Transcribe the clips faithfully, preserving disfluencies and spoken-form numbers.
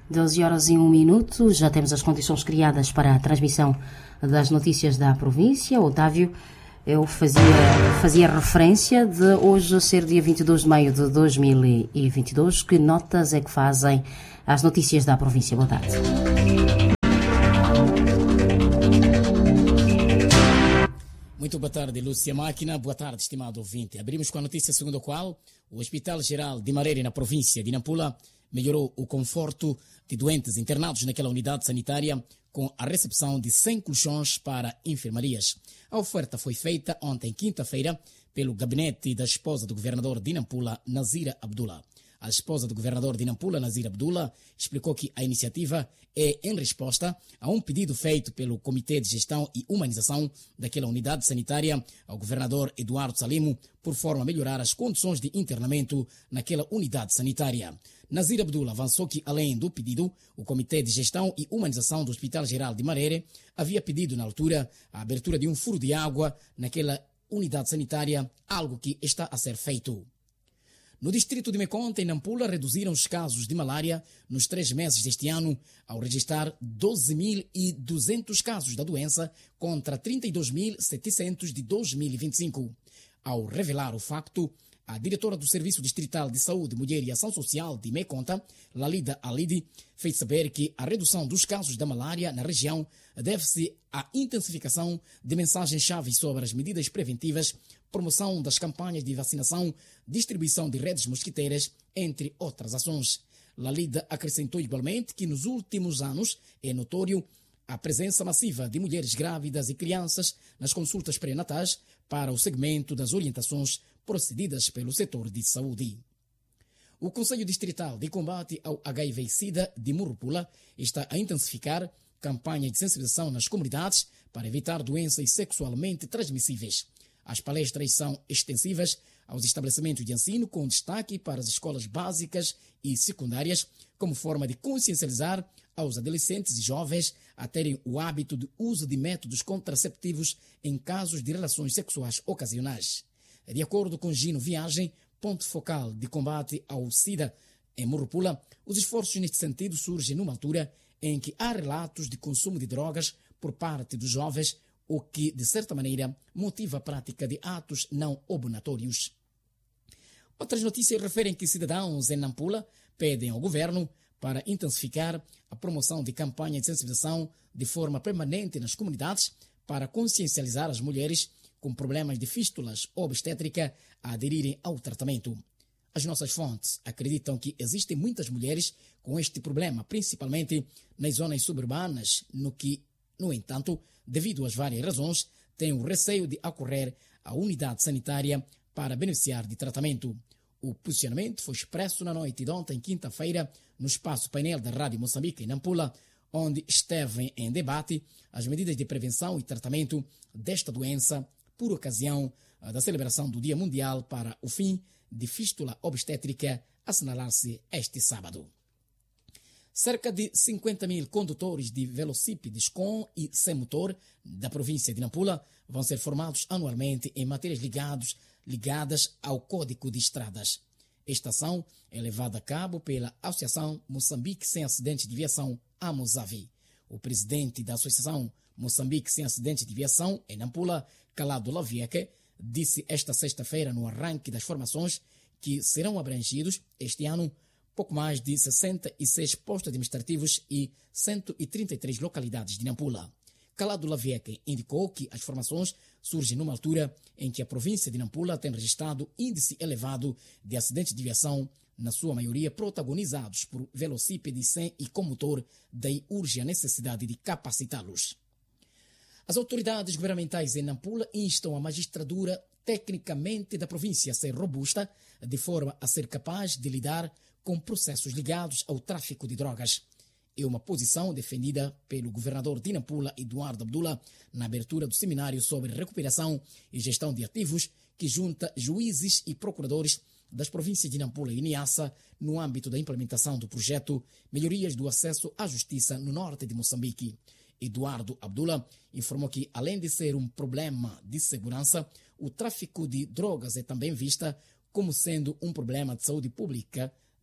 doze horas e um minuto, já temos as condições criadas para a transmissão das notícias da província. Otávio, eu fazia, fazia referência de hoje ser dia vinte e dois de maio de dois mil e vinte e dois. Que notas é que fazem as notícias da província? Boa tarde. Muito boa tarde, Lúcia Máquina. Boa tarde, estimado ouvinte. Abrimos com a notícia segundo a qual o Hospital Geral de Marere, na província de Nampula, melhorou o conforto de doentes internados naquela unidade sanitária com a recepção de cem colchões para enfermarias. A oferta foi feita ontem, quinta-feira, pelo gabinete da esposa do governador de Nampula, Nazira Abdullah. A esposa do governador de Nampula, Nazira Abdullah, explicou que a iniciativa é em resposta a um pedido feito pelo Comitê de Gestão e Humanização daquela unidade sanitária ao governador Eduardo Salimo, por forma a melhorar as condições de internamento naquela unidade sanitária. Nazira Abdullah avançou que, além do pedido, o Comitê de Gestão e Humanização do Hospital Geral de Marere havia pedido, na altura, a abertura de um furo de água naquela unidade sanitária, algo que está a ser feito. No distrito de Meconta, em Nampula, reduziram os casos de malária nos três meses deste ano, ao registrar doze mil e duzentos casos da doença contra trinta e dois mil e setecentos de dois mil e vinte e cinco. Ao revelar o facto, a diretora do Serviço Distrital de Saúde, Mulher e Ação Social de Meconta, Lalida Alidi, fez saber que a redução dos casos da malária na região deve-se à intensificação de mensagens-chave sobre as medidas preventivas, promoção das campanhas de vacinação, distribuição de redes mosquiteiras, entre outras ações. Lalida acrescentou igualmente que nos últimos anos é notório a presença massiva de mulheres grávidas e crianças nas consultas pré-natais para o segmento das orientações procedidas pelo setor de saúde. O Conselho Distrital de Combate ao H I V e SIDA de Murupula está a intensificar campanhas de sensibilização nas comunidades para evitar doenças sexualmente transmissíveis. As palestras são extensivas aos estabelecimentos de ensino, com destaque para as escolas básicas e secundárias, como forma de consciencializar aos adolescentes e jovens a terem o hábito de uso de métodos contraceptivos em casos de relações sexuais ocasionais. De acordo com Gino Viagem, ponto focal de combate ao SIDA em Murupula, os esforços neste sentido surgem numa altura em que há relatos de consumo de drogas por parte dos jovens, o que, de certa maneira, motiva a prática de atos não obrigatórios. Outras notícias referem que cidadãos em Nampula pedem ao governo para intensificar a promoção de campanhas de sensibilização de forma permanente nas comunidades para consciencializar as mulheres com problemas de fístulas obstétrica a aderirem ao tratamento. As nossas fontes acreditam que existem muitas mulheres com este problema, principalmente nas zonas suburbanas, no que, no entanto, devido às várias razões, têm o receio de acorrer à unidade sanitária para beneficiar de tratamento. O posicionamento foi expresso na noite de ontem, quinta-feira, no espaço painel da Rádio Moçambique, em Nampula, onde esteve em debate as medidas de prevenção e tratamento desta doença por ocasião da celebração do Dia Mundial para o Fim de Fístula Obstétrica, assinalar-se este sábado. Cerca de cinquenta mil condutores de velocípedes com e sem motor da província de Nampula vão ser formados anualmente em matérias ligados, ligadas ao Código de Estradas. Esta ação é levada a cabo pela Associação Moçambique Sem Acidentes de Viação, a Mozavi. O presidente da Associação Moçambique Sem Acidentes de Viação, em Nampula, Calado Lavieque, disse esta sexta-feira no arranque das formações que serão abrangidos este ano pouco mais de sessenta e seis postos administrativos e cento e trinta e três localidades de Nampula. Calado Lavieque indicou que as formações surgem numa altura em que a província de Nampula tem registrado índice elevado de acidentes de viação, na sua maioria protagonizados por velocípedes sem e com motor, daí urge a necessidade de capacitá-los. As autoridades governamentais em Nampula instam a magistratura tecnicamente da província a ser robusta, de forma a ser capaz de lidar com processos ligados ao tráfico de drogas. É uma posição defendida pelo governador de Nampula, Eduardo Abdullah, na abertura do seminário sobre recuperação e gestão de ativos, que junta juízes e procuradores das províncias de Nampula e Niassa no âmbito da implementação do projeto Melhorias do Acesso à Justiça no norte de Moçambique. Eduardo Abdullah informou que, além de ser um problema de segurança, o tráfico de drogas é também vista como sendo um problema de saúde pública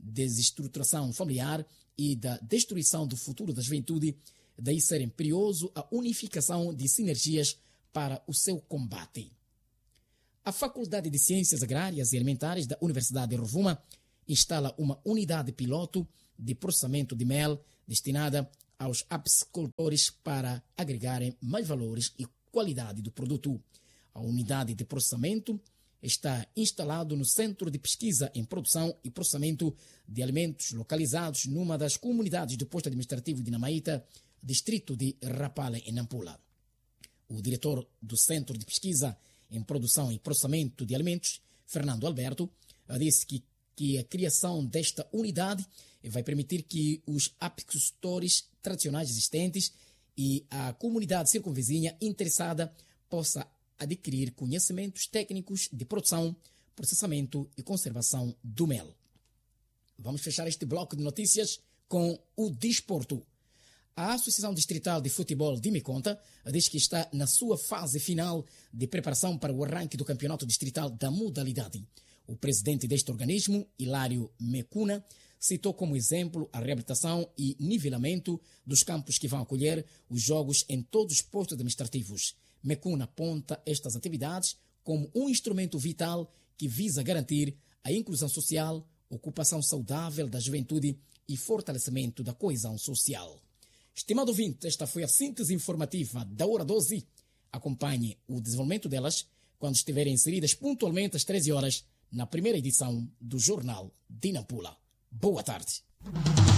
desestruturação familiar e da destruição do futuro da juventude, daí ser imperioso a unificação de sinergias para o seu combate. A Faculdade de Ciências Agrárias e Alimentares da Universidade de Rovuma instala uma unidade piloto de processamento de mel destinada aos apicultores para agregarem mais valores e qualidade do produto. A unidade de processamento está instalado no Centro de Pesquisa em Produção e Processamento de Alimentos, localizados numa das comunidades do posto administrativo de Namaíta, distrito de Rapala, em Nampula. O diretor do Centro de Pesquisa em Produção e Processamento de Alimentos, Fernando Alberto, disse que, que a criação desta unidade vai permitir que os apicultores tradicionais existentes e a comunidade circunvizinha interessada possa adquirir conhecimentos técnicos de produção, processamento e conservação do mel. Vamos fechar este bloco de notícias com o desporto. A Associação Distrital de Futebol de Meconta diz que está na sua fase final de preparação para o arranque do campeonato distrital da modalidade. O presidente deste organismo, Hilário Mecuna, citou como exemplo a reabilitação e nivelamento dos campos que vão acolher os jogos em todos os postos administrativos. Mecuna aponta estas atividades como um instrumento vital que visa garantir a inclusão social, ocupação saudável da juventude e fortalecimento da coesão social. Estimado ouvinte, esta foi a síntese informativa da Hora doze. Acompanhe o desenvolvimento delas quando estiverem inseridas pontualmente às treze horas na primeira edição do Jornal de Nampula. Boa tarde.